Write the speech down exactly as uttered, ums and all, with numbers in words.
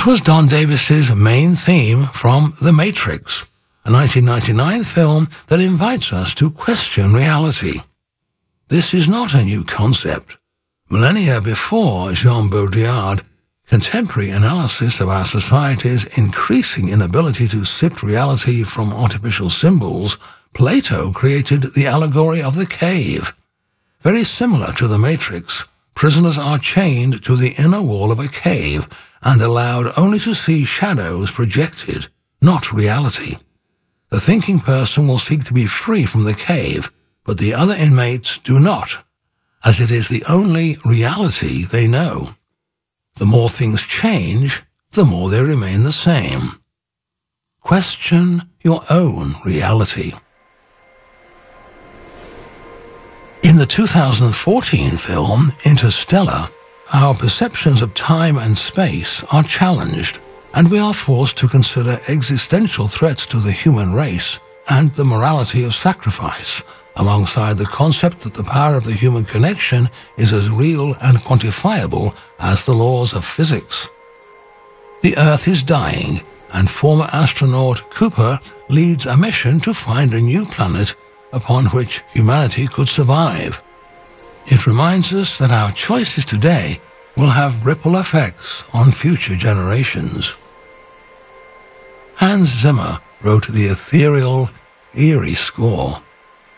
That was Don Davis's main theme from The Matrix, a nineteen ninety-nine film that invites us to question reality. This is not a new concept. Millennia before Jean Baudrillard, contemporary analysis of our society's increasing inability to sift reality from artificial symbols, Plato created the allegory of the cave. Very similar to The Matrix, prisoners are chained to the inner wall of a cave and allowed only to see shadows projected, not reality. The thinking person will seek to be free from the cave, but the other inmates do not, as it is the only reality they know. The more things change, the more they remain the same. Question your own reality. In the two thousand fourteen film Interstellar, our perceptions of time and space are challenged, and we are forced to consider existential threats to the human race and the morality of sacrifice, alongside the concept that the power of the human connection is as real and quantifiable as the laws of physics. The Earth is dying, and former astronaut Cooper leads a mission to find a new planet upon which humanity could survive. It reminds us that our choices today will have ripple effects on future generations. Hans Zimmer wrote the ethereal, eerie score.